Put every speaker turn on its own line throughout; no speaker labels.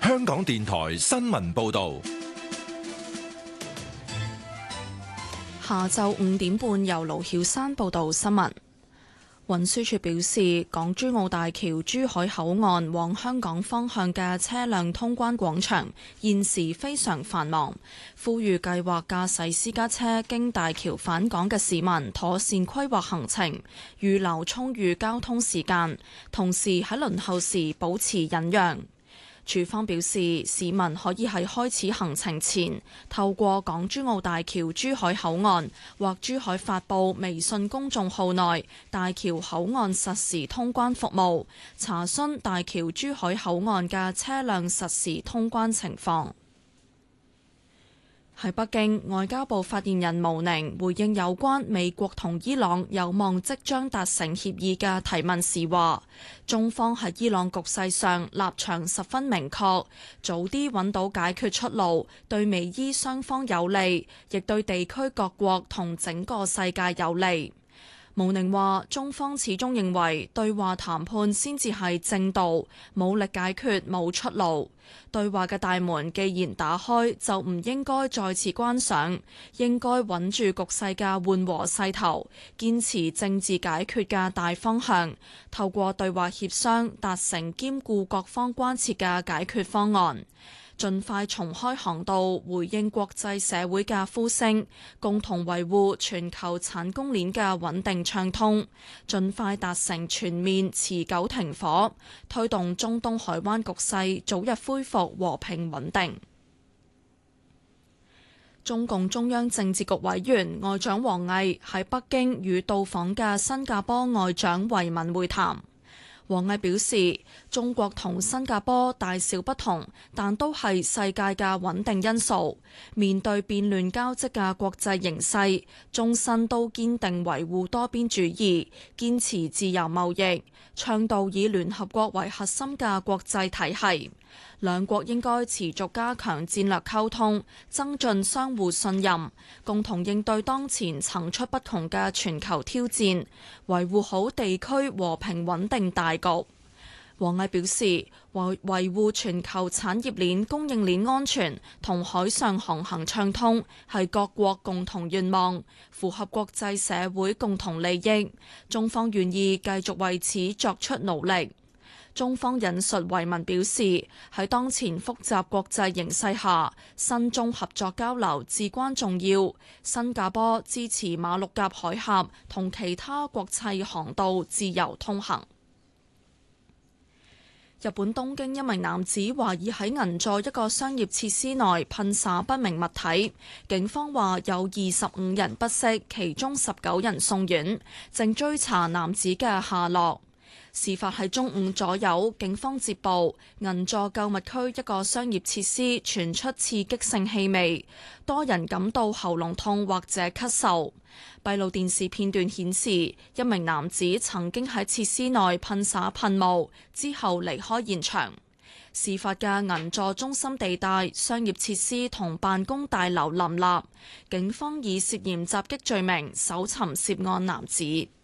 香港電台新聞報道。
下晝5點半，由盧曉山報道新聞。運輸署表示，港珠澳大橋珠海口岸往香港方向嘅車輛通關廣場現時非常繁忙，呼籲計劃駕駛私家車經大橋返港嘅市民妥善規劃行程，預留充裕交通時間，同時喺輪候時保持忍讓。署方表示，市民可以喺開始行程前透過港珠澳大橋珠海口岸或珠海發布微信公眾號內大橋口岸實時通關服務，查詢大橋珠海口岸嘅車輛實時通關情況。喺北京，外交部發言人毛寧回應有關美國同伊朗有望即將達成協議嘅提問時話，中方喺伊朗局勢上立場十分明確，早啲揾到解決出路，對美伊雙方有利，亦對地區各國同整個世界有利。毛寧話：中方始終認為對話談判先至係正道，武力解決冇出路。對話嘅大門既然打開，就唔應該再次關上，應該穩住局勢嘅緩和勢頭，堅持政治解決嘅大方向，透過對話協商達成兼顧各方關切嘅解決方案。盡快重開航道，回應國際社會嘅呼聲，共同維護全球產供鏈嘅穩定暢通，盡快達成全面持久停火，推動中東海灣局勢早日恢復和平穩定。中共中央政治局委員外長王毅喺北京與到訪嘅新加坡外長維文會談。王毅表示，中國同新加坡大小不同，但都係世界嘅穩定因素。面對變亂交織嘅國際形勢，終身都堅定維護多邊主義，堅持自由貿易，倡導以聯合國為核心嘅國際體系。兩國應該持續加強戰略溝通，增進相互信任，共同應對當前層出不窮嘅全球挑戰，維護好地區和平穩定大局。王毅表示，維護全球產業鏈供應鏈安全同海上航行暢通係各國共同願望，符合國際社會共同利益。中方願意繼續為此作出努力。中方引述維文表示，喺當前複雜國際形勢下，新中合作交流至關重要。新加坡支持馬六甲海峽同其他國際航道自由通行。日本東京一名男子懷疑喺銀座一個商業設施內噴灑不明物體，警方話有25人不適，其中19人送院，正追查男子嘅下落。事發喺中午左右，警方接報銀座購物區一個商業設施傳出刺激性氣味，多人感到喉嚨痛或者咳嗽。閉路電視片段顯示，一名男子曾經喺設施內噴灑噴霧，之後離開現場。事發嘅銀座中心地帶商業設施同辦公大樓林立，警方以涉嫌襲擊罪名搜尋涉案男子。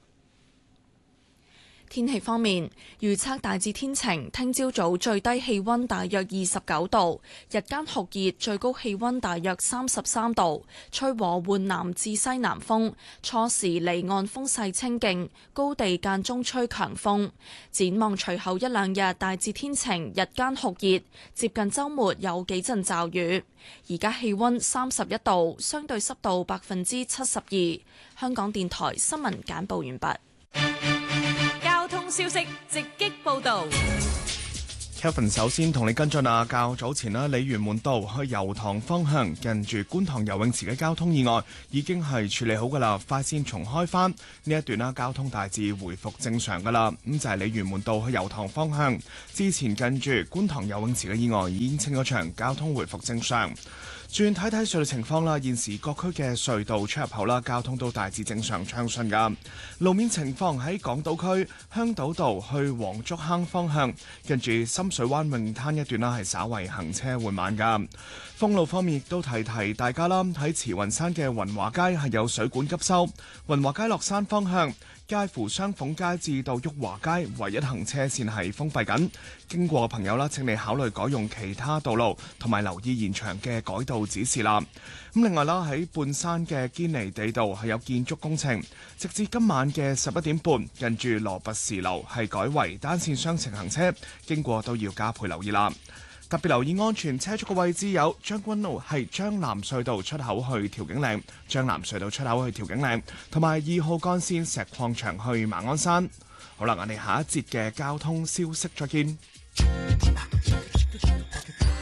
天氣方面，預測大致天晴，聽朝早最低氣溫大約29度，日間酷熱，最高氣溫大約33度，吹和緩南至西南風，初時離岸風勢清勁，高地間中吹強風。展望隨後一兩日大致天晴，日間酷熱，接近週末有幾陣驟雨。而家氣溫31度，相對濕度72%。香港電台新聞簡報完畢。
交通消息直擊報道。
Kevin 首先同你跟進啊，較早前啦，鯉魚門道去油塘方向近住觀塘游泳池嘅交通意外已經係處理好噶啦，快線重開返呢一段啦，交通大致回復正常噶啦。咁就係鯉魚門道去油塘方向之前近住觀塘游泳池嘅意外已經清咗場，交通回復正常。轉睇睇隧道情況啦，現時各區嘅隧道出入口啦，交通都大致正常暢順噶。路面情況喺港島區香島道去黃竹坑方向，跟住深水灣泳灘一段啦，係稍為行車緩慢噶。封路方面亦都提提大家啦，喺慈雲山嘅雲華街係有水管急修，雲華街落山方向介乎雙鳳街至到裕華街唯一行車線係封閉緊，經過嘅朋友啦，請你考慮改用其他道路，同埋留意現場嘅改道指示啦。咁另外啦，喺半山嘅堅尼地道係有建築工程，直至今晚嘅11點半，近住羅拔士樓係改為單線雙程行車，經過都要加倍留意啦。特別留意安全車速嘅位置有將軍澳係將藍隧道出口去調景嶺、將藍隧道出口去調景嶺，同埋2號幹線石礦場去馬鞍山。好啦，我哋下一節嘅交通消息再見。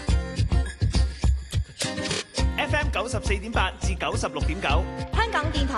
FM 94.8至96.9，
香港電台